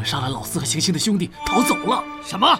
杀了老四和行星的兄弟，逃走了。 什么？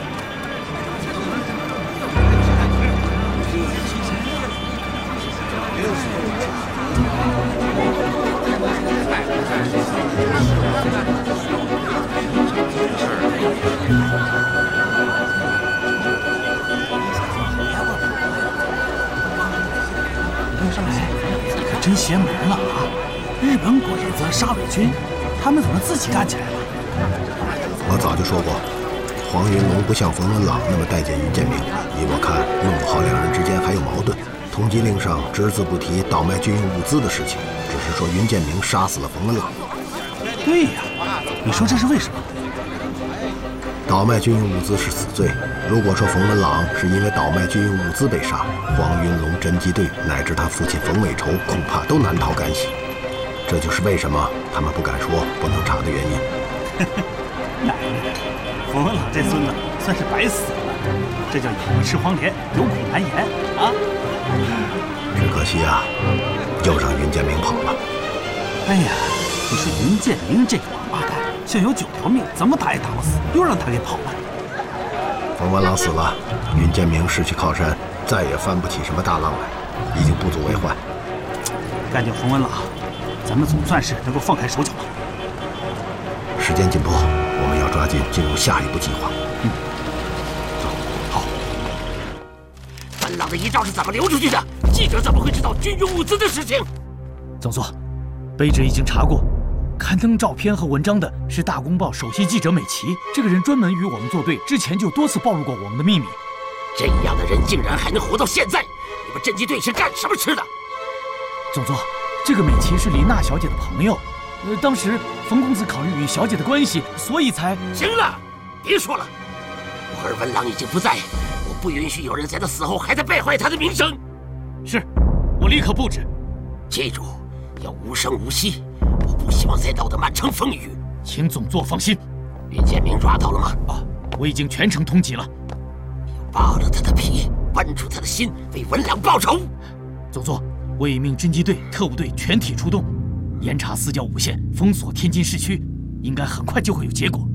你可真邪门了啊！日本鬼子、杀伪军，他们怎么自己干起来了？ 我早就说过，黄云龙不像冯文朗那么待见于建明。依我看，弄不好两人之间还有矛盾。通缉令上只字不提倒卖军用物资的事情，只是说云建明杀死了冯文朗。 对呀，你说这是为什么？ 倒卖军用物资是死罪。如果说冯文朗是因为倒卖军用物资被杀，黄云龙侦缉队乃至他父亲冯伟筹恐怕都难逃干系。这就是为什么他们不敢说、不能查的原因。 奶奶，冯文朗这孙子算是白死了，这叫眼不吃黄连，有苦难言啊！ 只可惜啊，又让云建明跑了。 哎呀，你说云建明这个王八蛋，就有9条命，怎么打也打不死，又让他给跑了。 冯文朗死了，云建明失去靠山，再也翻不起什么大浪来，已经不足为患。 干掉冯文朗，咱们总算是能够放开手脚了。 时间紧迫，我们要抓紧进入下一步计划。 走，好。 文朗的遗照是怎么流出去的？记者怎么会知道军用物资的事情？ 总座，卑职已经查过，刊登照片和文章的是大公报首席记者美琪。这个人专门与我们作对，之前就多次暴露过我们的秘密。 这样的人竟然还能活到现在，你们侦缉队是干什么吃的？ 总座，这个美琪是李娜小姐的朋友。当时冯公子考虑与小姐的关系，所以才…… 行了，别说了。我儿文朗已经不在，我不允许有人在他死后还在败坏他的名声。 是，我立刻布置。 记住，要无声无息，我不希望再闹得满城风雨。 请总座放心。 云建明抓到了吗？ 啊，我已经全程通缉了。 扒了他的皮，剜住他的心，为文朗报仇。 总座，我已命侦缉队、特务队全体出动，严查4郊5县，封锁天津市区，应该很快就会有结果。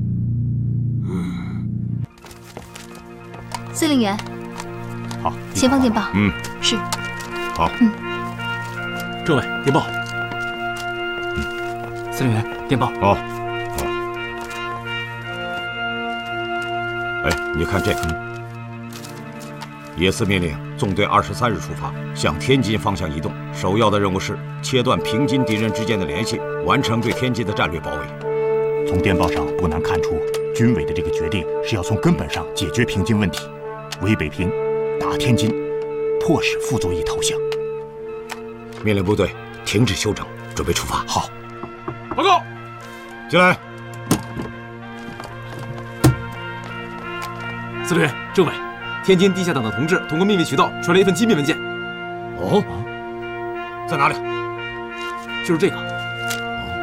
司令员， 好， 前方电报。是。 好。 政委电报。司令员电报。 好。哎，你看这个。野司命令纵队23日出发，向天津方向移动。首要的任务是切断平津敌人之间的联系，完成对天津的战略包围。 从电报上不难看出，军委的这个决定是要从根本上解决平津问题，围北平，打天津，迫使傅作义投降。 命令部队停止休整，准备出发。 好。 报告。 进来。 司令员，政委。天津地下党的同志通过秘密渠道传来一份机密文件。 哦，在哪里？ 就是这个。